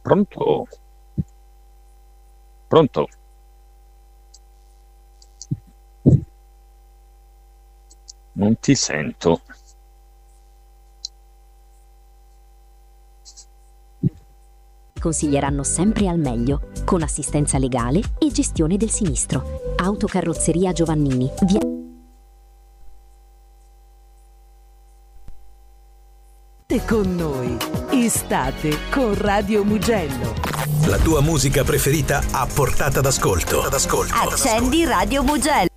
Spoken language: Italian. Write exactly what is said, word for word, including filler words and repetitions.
Pronto? Pronto? Non ti sento. Consiglieranno sempre al meglio, con assistenza legale e gestione del sinistro. Autocarrozzeria Giovannini, via... Con noi, estate con Radio Mugello. La tua musica preferita a portata d'ascolto. D'ascolto. Accendi Radio Mugello.